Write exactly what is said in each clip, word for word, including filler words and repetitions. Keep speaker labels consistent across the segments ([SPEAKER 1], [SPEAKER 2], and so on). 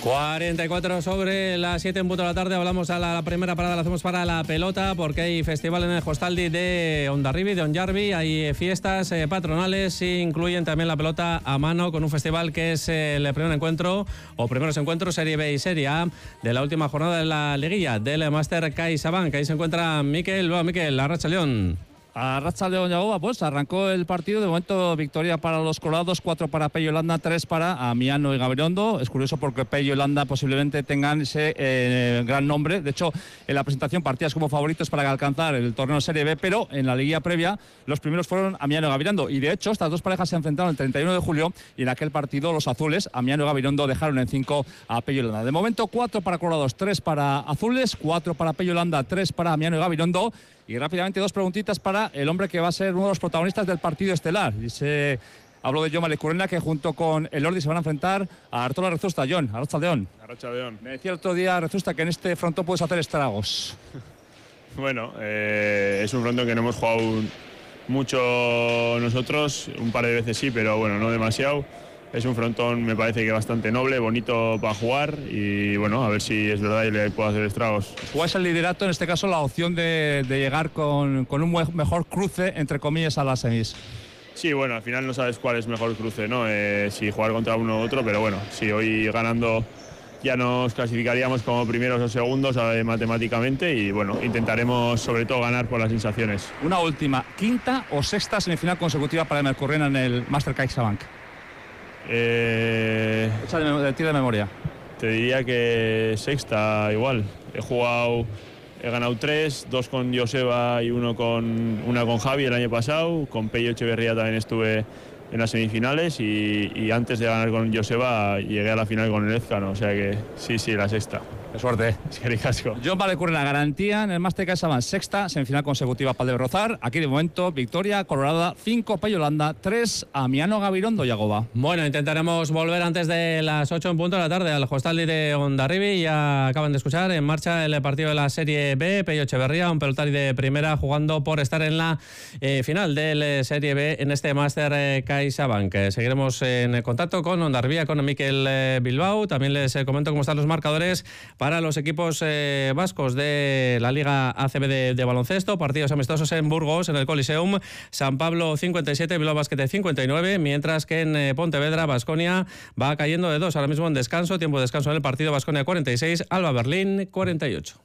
[SPEAKER 1] cuarenta y cuatro sobre las siete en punto de la tarde. Hablamos a la, la primera parada, la hacemos para la pelota, porque hay festival en el Hostaldi de Hondarribia, de Ondarbi. Hay fiestas eh, patronales, e incluyen también la pelota a mano, con un festival que es eh, el primer encuentro, o primeros encuentros, Serie B y Serie A, de la última jornada de la liguilla del Máster CaixaBank. Ahí se encuentra Miquel. Bueno, Miquel, Arratsaldeon.
[SPEAKER 2] A Arratsaldeon, Yagoba, pues arrancó el partido. De momento, victoria para los colorados, cuatro para Pello Landa, tres para Amiano y Gabirondo. Es curioso porque Pello y Landa posiblemente tengan ese eh, gran nombre. De hecho, en la presentación partías como favoritos para alcanzar el torneo Serie B, pero en la liguilla previa los primeros fueron Amiano y Gabirondo. Y de hecho, estas dos parejas se enfrentaron el treinta y uno de julio, y en aquel partido los azules, Amiano y Gabirondo, dejaron en cinco a Pello y Landa. De momento, cuatro para colorados, tres para azules, cuatro para Pello y Landa, tres para Amiano y Gabirondo. Y rápidamente dos preguntitas para el hombre que va a ser uno de los protagonistas del partido estelar. Y se habló de Joma Lecurena, que junto con el Lordi se van a enfrentar a Artola Rezusta. Jon, Arratsaldeon.
[SPEAKER 3] Arratsaldeon.
[SPEAKER 2] Me decía el otro día Rezusta que en este frontón puedes hacer estragos.
[SPEAKER 3] Bueno, eh, es un frontón que no hemos jugado mucho nosotros, un par de veces sí, pero bueno, no demasiado. Es un frontón, me parece que bastante noble, bonito para jugar, y bueno, a ver si es verdad y le puedo hacer estragos.
[SPEAKER 2] Jugáis el liderato, en este caso la opción de, de llegar con, con un mejor cruce, entre comillas, a las semis.
[SPEAKER 3] Sí, bueno, al final no sabes cuál es mejor cruce, ¿no? Eh, si jugar contra uno u otro, pero bueno, si hoy ganando ya nos clasificaríamos como primeros o segundos eh, matemáticamente, y bueno, intentaremos sobre todo ganar por las sensaciones.
[SPEAKER 2] Una última, ¿quinta o sexta semifinal consecutiva para el Mercurrena en el Máster CaixaBank?
[SPEAKER 3] Eh,
[SPEAKER 2] Echa de, de ti de memoria.
[SPEAKER 3] Te diría que sexta igual. He jugado, he ganado tres, dos con Joseba y uno con una con Javi el año pasado. Con Pello Echeverría también estuve en las semifinales, y, y antes de ganar con Joseba llegué a la final con el Ezcano, o sea que sí, sí, la sexta.
[SPEAKER 2] Qué suerte.
[SPEAKER 3] Es que ricasco.
[SPEAKER 2] Jon Valecurrena, garantía en el Máster CaixaBank, sexta semifinal consecutiva para el de Rozar. Aquí de momento, victoria colorada, cinco Pello Landa, tres Amiano Gabirondo, Yagoba.
[SPEAKER 1] Bueno, intentaremos volver antes de las ocho en punto de la tarde al Hostaldi de Hondarribia. Ya acaban de escuchar, en marcha el partido de la Serie B. Pello Echeverría, un pelotari de primera, jugando por estar en la eh, final del eh, Serie B en este Máster eh, CaixaBank. Eh, seguiremos en contacto con Hondarribia, con Miquel eh, Bilbao. También les eh, comento cómo están los marcadores para los equipos eh, vascos de la Liga A C B de, de baloncesto. Partidos amistosos en Burgos, en el Coliseum. San Pablo cincuenta y siete, Bilbao Basket cincuenta y nueve, mientras que en eh, Pontevedra, Baskonia va cayendo de dos, ahora mismo en descanso, tiempo de descanso en el partido. Baskonia cuarenta y seis, Alba Berlín cuarenta y ocho.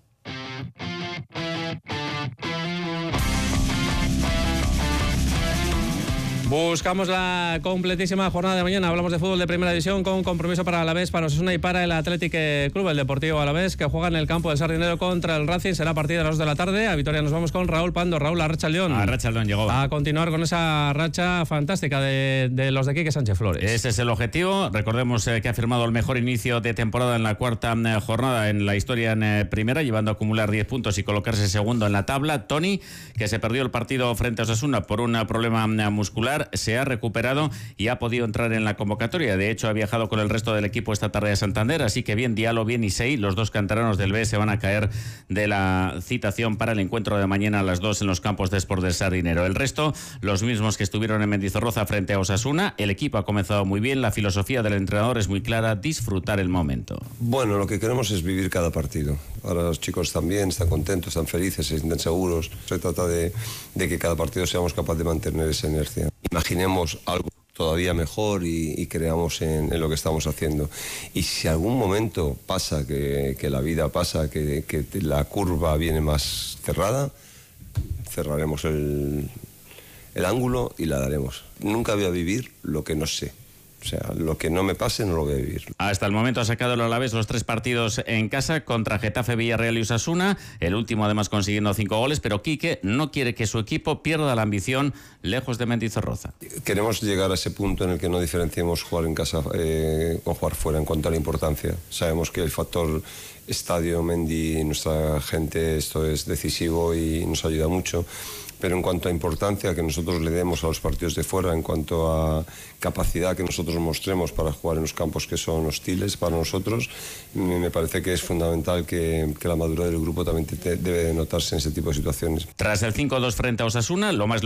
[SPEAKER 1] Buscamos la completísima jornada de mañana. Hablamos de fútbol de primera división, con compromiso para Alavés, para Osasuna y para el Athletic Club, el Deportivo Alavés, que juega en el campo del Sardinero contra el Racing. Será a partir de las dos de la tarde. A Vitoria nos vamos con Raúl Pando. Raúl, Arratsaldeon.
[SPEAKER 4] Arratsaldeon, llegó.
[SPEAKER 1] A continuar con esa racha fantástica de, de los de Quique Sánchez Flores.
[SPEAKER 4] Ese es el objetivo. Recordemos eh, que ha firmado el mejor inicio de temporada en la cuarta eh, jornada en la historia en eh, primera, llevando a acumular diez puntos y colocarse segundo en la tabla. Tony, que se perdió el partido frente a Osasuna por un problema eh, muscular, se ha recuperado y ha podido entrar en la convocatoria. De hecho, ha viajado con el resto del equipo esta tarde a Santander, así que bien Diallo, bien Isei, los dos canteranos del B, se van a caer de la citación para el encuentro de mañana a las dos en los campos de Sport del Sardinero. El resto, los mismos que estuvieron en Mendizorroza frente a Osasuna. El equipo ha comenzado muy bien, la filosofía del entrenador es muy clara: disfrutar el momento.
[SPEAKER 5] Bueno, lo que queremos es vivir cada partido. Ahora los chicos están bien, están contentos, están felices, se sienten seguros. Se trata de, de que cada partido seamos capaces de mantener esa inercia. Imaginemos algo todavía mejor y, y creamos en, en lo que estamos haciendo. Y si algún momento pasa, que, que la vida pasa, que, que la curva viene más cerrada, cerraremos el, el ángulo y la daremos. Nunca voy a vivir lo que no sé. O sea, lo que no me pase no lo voy a vivir.
[SPEAKER 4] Hasta el momento ha sacado el Alavés los tres partidos en casa contra Getafe, Villarreal y Osasuna, el último además consiguiendo cinco goles, pero Quique no quiere que su equipo pierda la ambición lejos de Mendizorroza.
[SPEAKER 5] Queremos llegar a ese punto en el que no diferenciemos jugar en casa eh, con jugar fuera en cuanto a la importancia. Sabemos que el factor estadio, Mendy, nuestra gente, esto es decisivo y nos ayuda mucho. Pero en cuanto a importancia que nosotros le demos a los partidos de fuera, en cuanto a capacidad que nosotros mostremos para jugar en los campos que son hostiles para nosotros, me parece que es fundamental que, que la madurez del grupo también te, te debe notarse en ese tipo de situaciones.
[SPEAKER 4] Tras el cinco dos frente a Osasuna, lo más